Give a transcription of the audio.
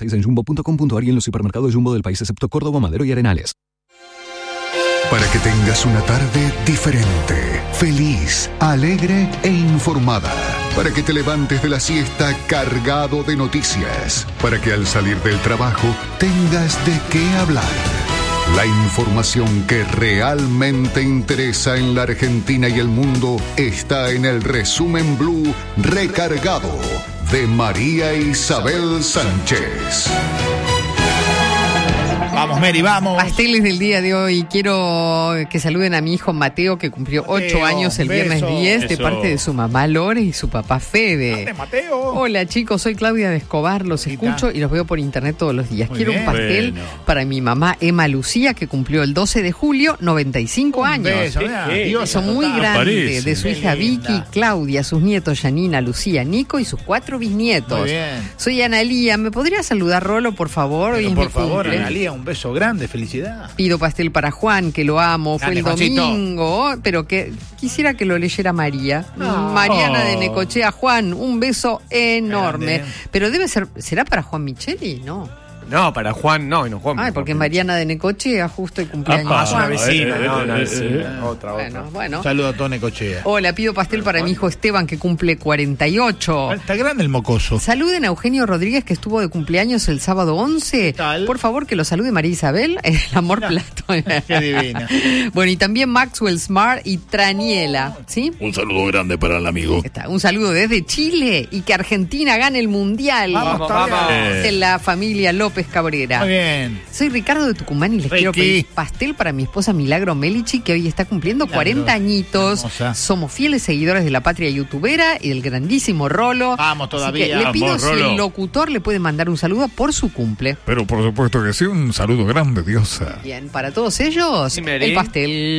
6 en jumbo.com.ar y en los supermercados Jumbo del país, excepto Córdoba, Madero y Arenales. Para que tengas una tarde diferente, feliz, alegre e informada. Para que te levantes de la siesta cargado de noticias. Para que al salir del trabajo tengas de qué hablar. La información que realmente interesa en la Argentina y el mundo está en el Resumen Blue Recargado de María Isabel Sánchez. Vamos, Mary, vamos. Pasteles del día de hoy. Quiero que saluden a mi hijo Mateo, que cumplió 8 años el viernes 10, de parte de su mamá Lore y su papá Fede. Mateo. Hola chicos, soy Claudia de Escobar, los escucho y los veo por internet todos los días. Quiero un pastel para mi mamá Emma Lucía, que cumplió el 12 de julio, 95 años. Beso muy grande de su hija Vicky, Claudia, sus nietos Janina, Lucía, Nico y sus 4 bisnietos. Muy bien. Soy Analía, ¿me podría saludar Rolo, por favor? Hoy es por mi favor, cumple. Analía, un beso grande, felicidad. Pido pastel para Juan, que lo amo, fue el domingo, pero que quisiera que lo leyera María. Mariana de Necochea. Juan, un beso enorme. Grande. Pero debe ser, ¿será para Juan Micheli? No. No, para Juan no, Juan. Ay, porque Mariana de Necochea justo el cumpleaños. Una vecina, Otra. Bueno. Saludo a Tone Cochea. Hola, pido pastel para mi hijo Esteban, que cumple 48. Está grande el mocoso. Saluden a Eugenio Rodríguez, que estuvo de cumpleaños el sábado 11. tal? Por favor, que lo salude María Isabel, el amor platónico. Qué divina. Bueno, y también Maxwell Smart y Traniela, ¿sí? Un saludo grande para el amigo. Un saludo desde Chile y que Argentina gane el Mundial. Vamos. En la familia López Cabrera. Muy bien. Soy Ricardo de Tucumán y les quiero pedir pastel para mi esposa Milagro Melichi, que hoy está cumpliendo 40 añitos. Hermosa. Somos fieles seguidores de la patria youtubera y del grandísimo Rolo. Vamos todavía. Así que le pido Vamos, si Rolo. el locutor le puede mandar un saludo por su cumple. Pero por supuesto que sí, un saludo grande, diosa. Bien, para todos ellos, Sí, Mary. el pastel.